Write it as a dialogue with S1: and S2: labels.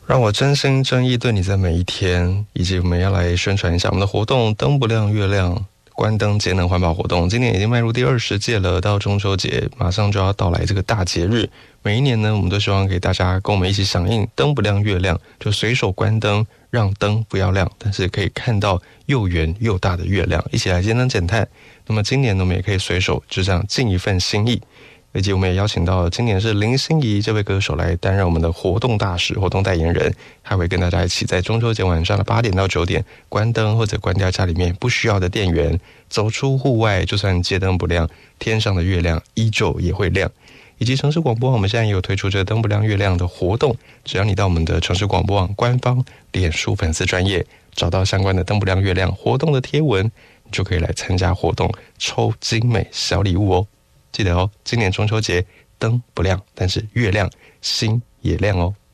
S1: 让我真心真意对你在每一天，以及我们要来宣传一下我们的活动灯不亮月亮关灯节能环保活动，今年已经迈入第20届了，到中秋节马上就要到来这个大节日，每一年呢我们都希望给大家跟我们一起响应灯不亮月亮，就随手关灯让灯不要亮，但是可以看到又圆又大的月亮，一起来节能减碳。那么今年呢我们也可以随手就这样尽一份心意，以及我们也邀请到今年是林心怡这位歌手来担任我们的活动大使、活动代言人，还会跟大家一起在中秋节晚上的8点到9点关灯或者关掉家里面不需要的电源，走出户外，就算街灯不亮，天上的月亮依旧也会亮。以及城市广播网，我们现在也有推出这灯不亮月亮的活动，只要你到我们的城市广播网官方脸书粉丝专页找到相关的灯不亮月亮活动的贴文，你就可以来参加活动，抽精美小礼物哦。记得哦，今年中秋节灯不亮，但是月亮心也亮哦。